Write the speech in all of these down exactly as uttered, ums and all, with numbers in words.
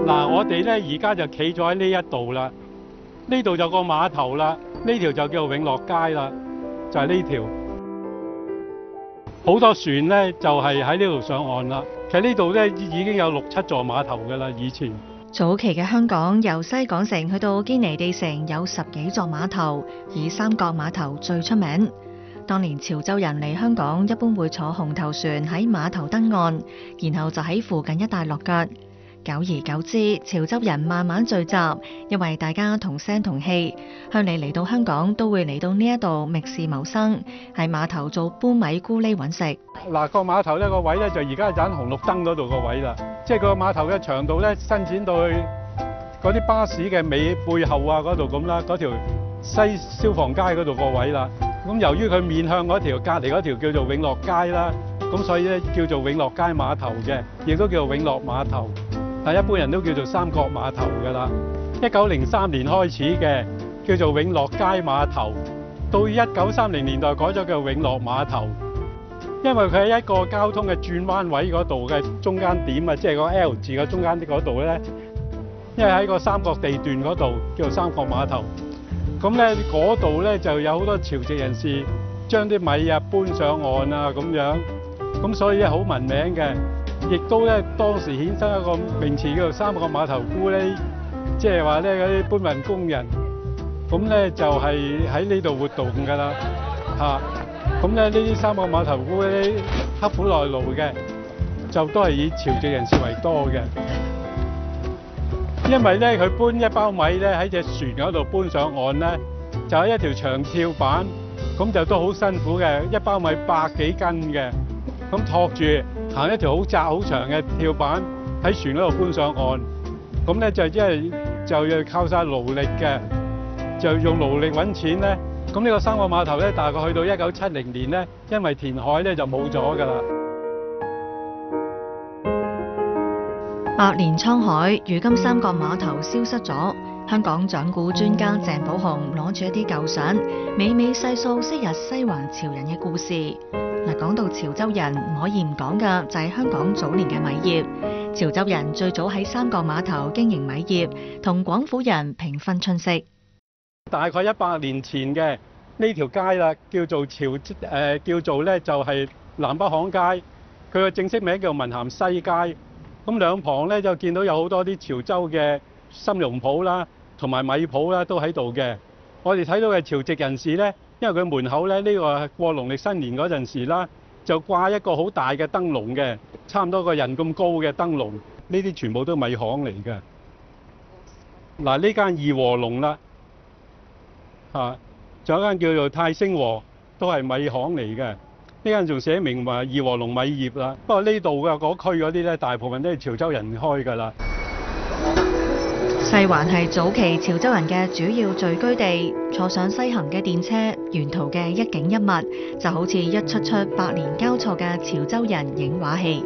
嗱，我哋咧而家就企咗喺呢一度啦，呢度就個碼頭啦，呢條就叫做永樂街啦，就係呢條。好多船咧就係喺呢度上岸啦。其實呢度咧已經有六七座碼頭㗎啦，以前。 早期嘅香港由西港城去到堅尼地城有十幾座碼頭，以三角碼頭最出名。當年潮州人嚟香港一般會坐紅頭船喺碼頭登岸，然後就喺附近一帶落腳。久而久之，潮州人慢慢聚集，因為大家同聲同氣，鄉里嚟到香港都會嚟到呢一度覓事謀生，喺碼頭做搬米咕喱揾食。 嗱，個碼頭呢個位咧就而家就喺紅綠燈嗰度個位啦，即係個碼頭嘅長度咧伸展到去嗰啲巴士嘅尾背後啊嗰度咁啦，嗰條西消防街嗰度個位啦。咁由於佢面向嗰條隔離嗰條叫做永樂街啦，咁所以咧叫做永樂街碼頭嘅，亦都叫做永樂碼頭。但一般人都叫做三角碼頭㗎啦。一九零三年開始嘅叫做永樂街碼頭，到一九三零年代改咗叫永樂碼頭，因為佢喺一個交通嘅轉彎位嗰度嘅中間點啊，即係個 L 字嘅中間啲嗰度咧，因為喺個三角地段嗰度叫做三角碼頭。咁咧嗰度咧就有好多潮籍人士將啲米啊搬上岸啊咁樣，咁所以咧好聞名嘅。亦都咧當時衍生一個名詞叫做三角碼頭咕喱，即係話咧嗰啲搬運工人，咁咧就係喺呢度活動㗎啦嚇。咁咧呢啲三角碼頭咕喱刻苦耐勞嘅，就都係以潮籍人士為多嘅。因為咧佢搬一包米咧喺隻船嗰度搬上岸咧，就喺一條長跳板，咁就都好辛苦嘅，一包米百幾斤嘅，咁托住。行一條好窄好長嘅跳板喺船嗰度搬上岸，咁咧就即係就要靠晒勞力嘅，就用勞力揾錢咧。咁呢個三角碼頭咧，大概去到一九七零年咧，因為填海咧就冇咗㗎啦。 百年滄海，如今三角碼頭消失咗。香港掌故專家鄭寶鴻攞住一啲舊相，娓娓細數昔日西環潮人嘅故事。嗱，講到潮州人，唔可以唔講嘅就係香港早年嘅米業。潮州人最早喺三角碼頭經營米業，同廣府人平分春色。 大概一百年前嘅呢條街啦，叫做潮誒、呃，叫做咧就係南北巷街。佢嘅正式名叫文咸西街。咁兩旁咧就見到有好多啲潮州嘅參茸鋪啦，同埋米鋪啦，都喺度嘅。我哋睇到嘅潮籍人士咧。因為佢門口咧，呢、這個過農曆新年嗰陣時啦，就掛一個好大嘅燈籠嘅，差唔多個人咁高嘅燈籠。呢啲全部都米行嚟嘅。嗱，呢間二和龍啦，嚇，仲有一間叫做泰星和，都係米行嚟嘅。呢間仲寫明話二和龍米業啦。不過呢度嘅嗰區嗰啲咧，大部分都係潮州人開㗎啦。 西環係早期潮州人嘅主要聚居地，坐上西行嘅電車，沿途嘅一景一物就好似一出出百年交錯嘅潮州人影畫戲。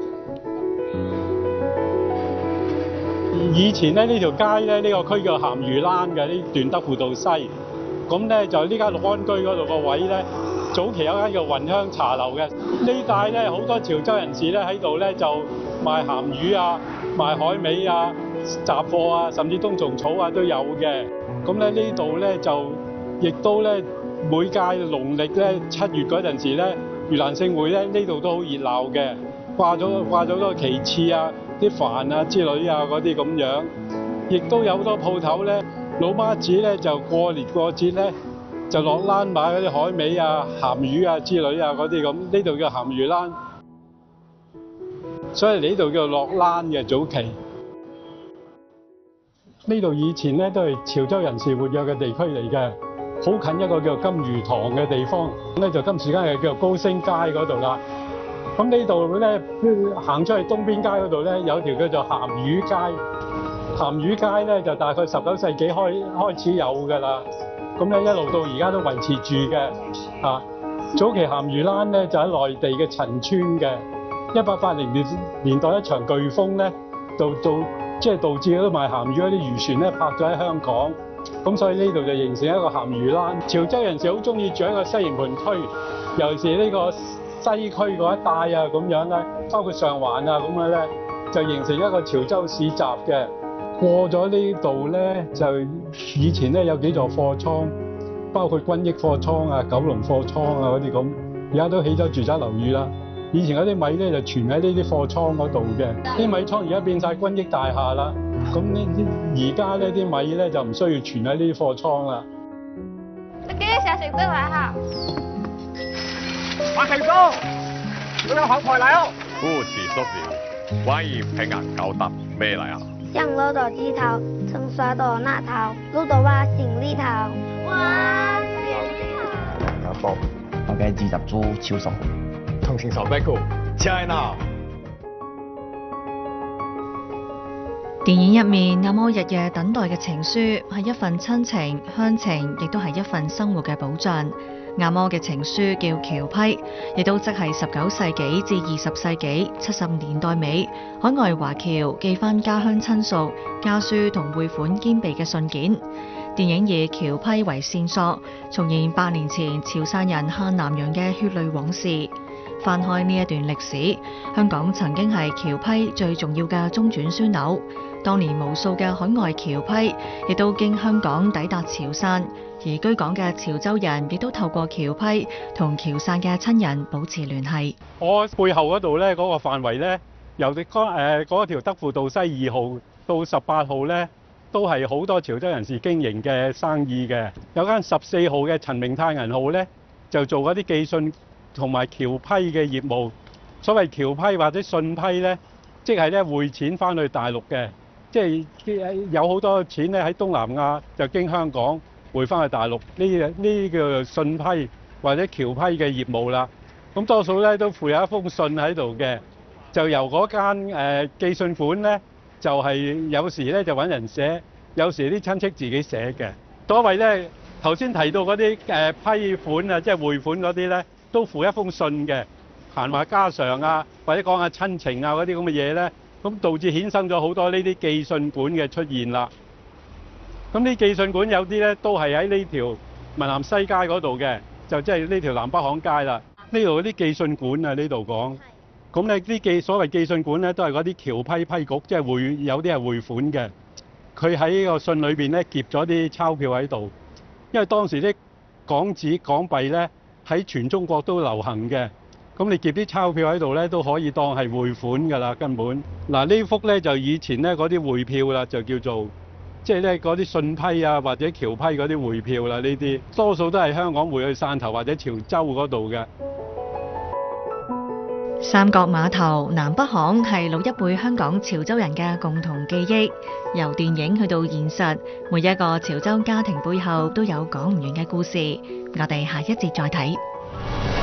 以前咧呢條街咧呢、呢個區叫鹹魚欄嘅，呢段德輔道西。咁咧就呢間六安居嗰度個位咧，早期有間叫雲香茶樓嘅。呢帶咧好多潮州人士咧喺度咧就賣鹹魚啊，賣海味啊。雜貨啊，甚至冬蟲草啊都有嘅。咁咧呢度咧就亦都咧每屆農曆咧七月嗰陣時咧，盂蘭勝會咧呢度都好熱鬧嘅，掛咗掛咗好多旗幟啊、啲帆啊之類啊嗰啲咁樣。亦都有好多鋪頭咧，老媽子咧就過年過節咧就落欄買嗰啲海味啊、鹹魚啊之類啊嗰啲咁。呢度叫鹹魚欄，所以呢度叫落欄嘅早期。呢度以前咧都係潮州人士活躍嘅地區嚟嘅，好近一個叫金魚塘嘅地方，咁咧就今時間係叫做高升街嗰度啦。咁呢度咧行出去東邊街嗰度咧，有條叫做鹹魚街。鹹魚街咧就大概十九世紀開開始有㗎啦，咁咧一路到而家都維持住嘅。啊，早期鹹魚欄咧就喺內地嘅陳村嘅，一八八零年年代一場颶風咧，就到。即係導致嗰啲賣鹹魚嗰啲漁船咧泊咗喺香港，咁所以呢度就形成一個鹹魚欄。潮州人士好中意住喺個西營盤區，尤其是呢個西區嗰一帶啊咁樣咧，包括上環啊咁樣咧，就形成一個潮州市集嘅。 過咗呢度咧，就以前咧有幾座貨倉，包括軍益貨倉啊、九龍貨倉啊嗰啲咁，而家都起咗住宅樓宇啦。以前嗰啲米咧就存喺呢啲貨倉嗰度嘅，啲米倉而家變晒軍益大廈啦。咁呢啲而家呢啲米咧就唔需要存喺呢啲貨倉啦。 你幾時食得嚟嚇？ 馬成哥，我有好菜嚟哦！ 夫子叔了，關於平安高達咩嚟啊？ 香螺朵雞頭，葱刷朵納頭，滷豆蛙醒利頭。哇！ 阿博， 我嘅二十株超熟。 同情手 back 車嗱。 電影入面，阿摩日夜等待嘅情書係一份親情、鄉情，亦都係一份生活嘅保障。阿摩嘅情書叫僑批，亦都即係十九世紀至二十世紀七十年代尾海外華僑寄返家鄉親屬家書同匯款兼備嘅信件。電影以僑批為線索，重現百年前潮汕人下南洋嘅血淚往事。翻開呢一段歷史，香港曾經係僑批最重要嘅中轉樞紐。當年無數嘅海外僑批亦都經香港抵達潮汕，而居港嘅潮州人亦都透過僑批同潮汕嘅親人保持聯繫。 我背後嗰度咧，嗰、嗰個範圍咧，由啲嗰誒嗰條德輔道西二號到十八號咧，都係好多潮州人士經營嘅生意嘅。有間十四號嘅陳明泰銀號咧，就做嗰啲寄信同埋僑批嘅業務。所謂僑批或者信批咧，即係咧匯錢翻去大陸嘅，即係有好多錢咧喺東南亞就經香港匯翻去大陸，呢呢個信批或者僑批嘅業務啦。咁多數咧都附有一封信喺度嘅，就由嗰間誒寄信館咧，就係有時咧就揾人寫，有時啲親戚自己寫嘅。所謂咧頭先提到嗰啲誒批款啊，即係匯款嗰啲咧，都附一封信嘅，閒話家常啊，或者講下親情啊嗰啲咁嘅嘢咧，咁導致衍生咗好多呢啲寄信館嘅出現啦。咁呢寄信館有啲咧都係喺呢條文南西街嗰度嘅，就即係呢條南北巷街啦。呢度嗰啲寄信館啊，呢度講，咁咧啲寄所謂寄信館咧，都係嗰啲僑批批局，即係匯有啲係匯款嘅。佢喺個信裏邊咧夾咗啲鈔票喺度，因為當時啲港紙港幣咧喺全中國都流行嘅。咁你夾啲鈔票喺度咧，都可以當係匯款㗎啦，根本。嗱呢幅咧就以前咧嗰啲匯票啦，就叫做即係咧嗰啲信批啊或者僑批嗰啲匯票啦，呢啲多數都係香港匯去汕頭或者潮州嗰度嘅。 三角碼頭南北巷係老一輩香港潮州人嘅共同記憶，由電影去到現實，每一個潮州家庭背後都有講唔完嘅故事。我哋下一節再睇。